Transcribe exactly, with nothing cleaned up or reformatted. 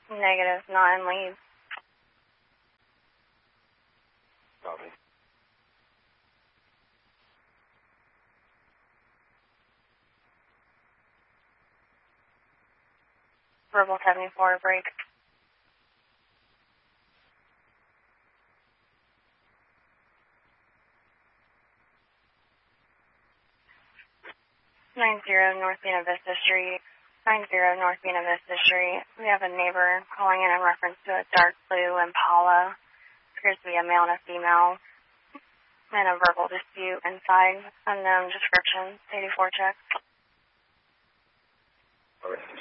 Negative, not in lead. Copy. Verbal seventy-four, break. nine zero North Buena Vista Street. nine zero North Buena Vista Street. We have a neighbor calling in in reference to a dark blue Impala. Appears to be a male and a female. And a verbal dispute inside. Unknown description. eighty-four check. Okay.